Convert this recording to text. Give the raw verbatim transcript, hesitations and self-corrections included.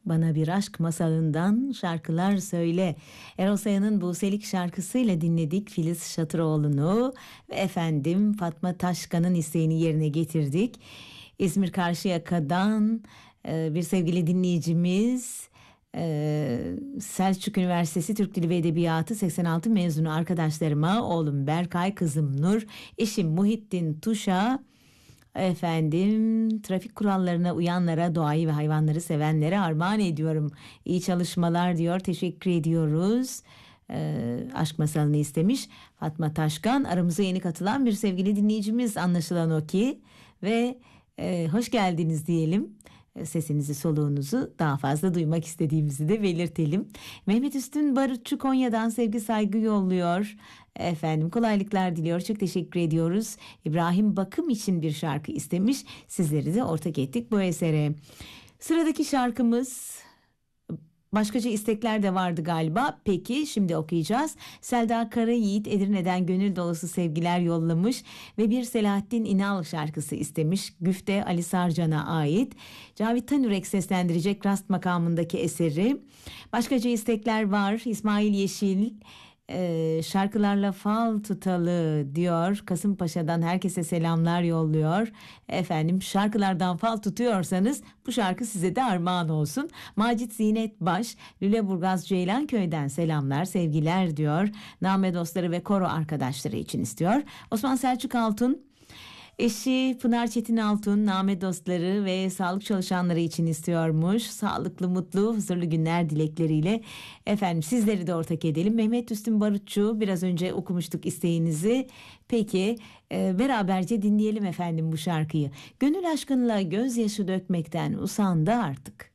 Bana bir aşk masalından şarkılar söyle. Erol Saya'nın Buselik şarkısıyla dinledik Filiz Şatıroğlu'nu ve efendim Fatma Taşkan'ın isteğini yerine getirdik. İzmir Karşıyaka'dan e, bir sevgili dinleyicimiz, e, Selçuk Üniversitesi Türk Dili ve Edebiyatı seksen altı mezunu arkadaşlarıma, oğlum Berkay, kızım Nur, eşim Muhittin Tuş'a, efendim trafik kurallarına uyanlara, doğayı ve hayvanları sevenlere armağan ediyorum. İyi çalışmalar diyor. Teşekkür ediyoruz. Ee, aşk masalını istemiş Fatma Taşkan, aramıza yeni katılan bir sevgili dinleyicimiz anlaşılan o ki, ve e, hoş geldiniz diyelim. Sesinizi, soluğunuzu daha fazla duymak istediğimizi de belirtelim. Mehmet Üstün Barutçu Konya'dan sevgi saygı yolluyor. Efendim kolaylıklar diliyor. Çok teşekkür ediyoruz. İbrahim Bakım için bir şarkı istemiş. Sizleri de ortak ettik bu esere. Sıradaki şarkımız, başkaca istekler de vardı galiba. Peki şimdi okuyacağız. Selda Karayiğit Edirne'den gönül dolusu sevgiler yollamış ve bir Selahattin İnal şarkısı istemiş. Güfte Ali Sarcan'a ait. Cavit Tanürek seslendirecek Rast makamındaki eseri. Başkaca istekler var. İsmail Yeşil Ee, şarkılarla fal tutalı diyor. Kasımpaşa'dan herkese selamlar yolluyor. Efendim şarkılardan fal tutuyorsanız bu şarkı size de armağan olsun. Macit Zinet Baş Lüleburgaz Ceylanköy'den selamlar sevgiler diyor. Name dostları ve koro arkadaşları için istiyor. Osman Selçuk Altun eşi Pınar Çetin Altun name dostları ve sağlık çalışanları için istiyormuş. Sağlıklı, mutlu, huzurlu günler dilekleriyle efendim sizleri de ortak edelim. Mehmet Üstün Barutçu, biraz önce okumuştuk isteğinizi. Peki e, beraberce dinleyelim efendim bu şarkıyı. Gönül aşkınla gözyaşı dökmekten usandı artık.